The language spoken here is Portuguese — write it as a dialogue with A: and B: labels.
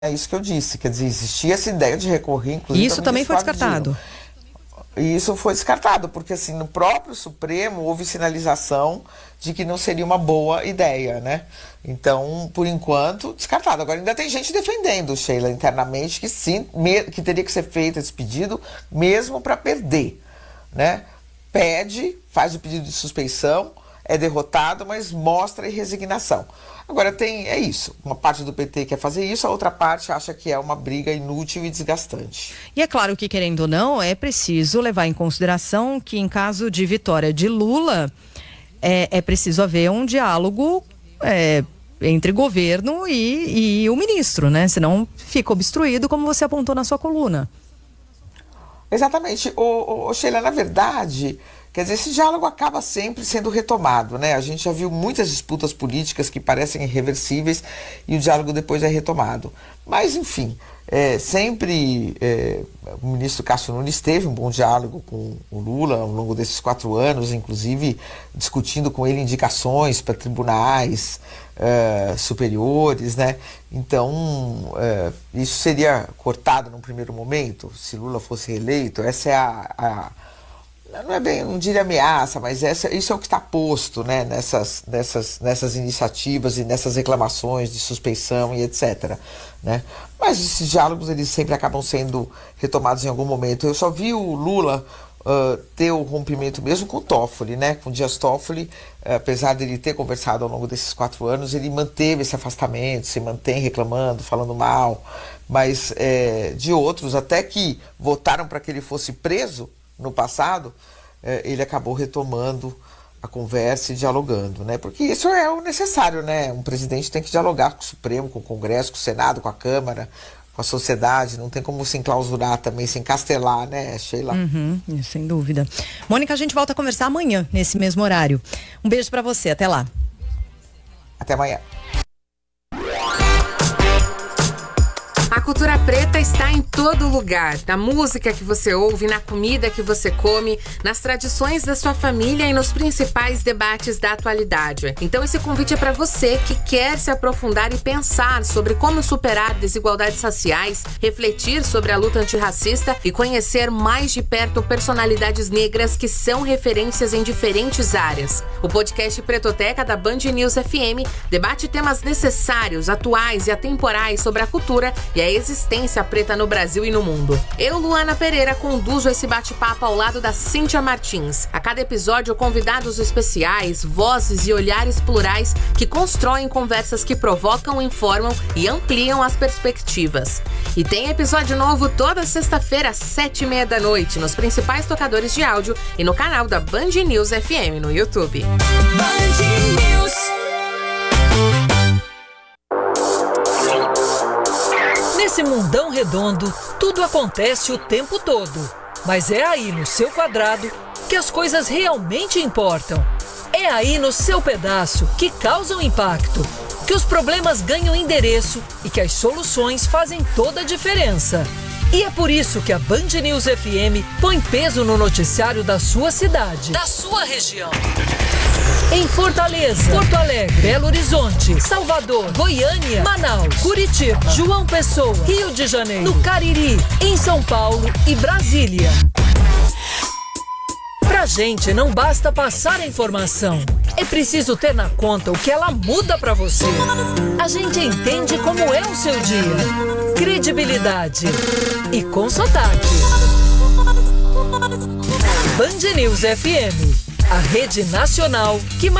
A: É isso que eu disse, quer dizer, existia essa ideia de recorrer, inclusive...
B: Isso também foi descartado.
A: E isso foi descartado, porque assim, no próprio Supremo houve sinalização de que não seria uma boa ideia, né? Então, por enquanto, descartado. Agora, ainda tem gente defendendo, Sheila, internamente, que sim, que teria que ser feito esse pedido, mesmo para perder, né? Pede, faz o pedido de suspeição, é derrotado, mas mostra resignação. Agora é isso, uma parte do PT quer fazer isso, a outra parte acha que é uma briga inútil e desgastante.
B: E é claro que, querendo ou não, é preciso levar em consideração que em caso de vitória de Lula, é preciso haver um diálogo entre governo e o ministro, né? Senão fica obstruído, como você apontou na sua coluna.
A: Exatamente. Sheila, na verdade... Quer dizer, esse diálogo acaba sempre sendo retomado, né? A gente já viu muitas disputas políticas que parecem irreversíveis e o diálogo depois é retomado. Mas, enfim, o ministro Cássio Nunes teve um bom diálogo com o Lula ao longo desses 4 anos, inclusive discutindo com ele indicações para tribunais superiores, né? Então, isso seria cortado num primeiro momento, se Lula fosse reeleito. Essa é não é bem, não diria ameaça, mas isso é o que está posto, né, nessas iniciativas e nessas reclamações de suspeição e etc, né? Mas esses diálogos, eles sempre acabam sendo retomados em algum momento. Eu só vi o Lula ter o rompimento mesmo com o Toffoli, né? Com o Dias Toffoli, apesar de ele ter conversado ao longo desses 4 anos, ele manteve esse afastamento, se mantém reclamando, falando mal, mas de outros, até que votaram para que ele fosse preso no passado, ele acabou retomando a conversa e dialogando, né? Porque isso é o necessário, né? Um presidente tem que dialogar com o Supremo, com o Congresso, com o Senado, com a Câmara, com a sociedade. Não tem como se enclausurar também, se encastelar, né, Sheila?
B: Sem dúvida. Mônica, a gente volta a conversar amanhã, nesse mesmo horário. Um beijo pra você, até lá.
A: Até amanhã.
C: A cultura preta está em todo lugar, na música que você ouve, na comida que você come, nas tradições da sua família e nos principais debates da atualidade. Então esse convite é para você que quer se aprofundar e pensar sobre como superar desigualdades raciais, refletir sobre a luta antirracista e conhecer mais de perto personalidades negras que são referências em diferentes áreas. O podcast Pretoteca da Band News FM debate temas necessários, atuais e atemporais sobre a cultura e a existência preta no Brasil e no mundo. Eu, Luana Pereira, conduzo esse bate-papo ao lado da Cíntia Martins. A cada episódio, convidados especiais, vozes e olhares plurais que constroem conversas que provocam, informam e ampliam as perspectivas. E tem episódio novo toda sexta-feira às 7h30 da noite nos principais tocadores de áudio e no canal da Band News FM no YouTube.
D: Band News.
E: Nesse mundão redondo, tudo acontece o tempo todo. Mas é aí no seu quadrado que as coisas realmente importam. É aí no seu pedaço que causam impacto, que os problemas ganham endereço e que as soluções fazem toda a diferença. E é por isso que a Band News FM põe peso no noticiário da sua cidade, da sua região. Em Fortaleza, Porto Alegre, Belo Horizonte, Salvador, Goiânia, Manaus, Curitiba, João Pessoa, Rio de Janeiro, no Cariri, em São Paulo e Brasília. Pra gente não basta passar a informação, é preciso ter na conta o que ela muda pra você. A gente entende como é o seu dia, credibilidade e com sotaque. Band News FM, a rede nacional que mais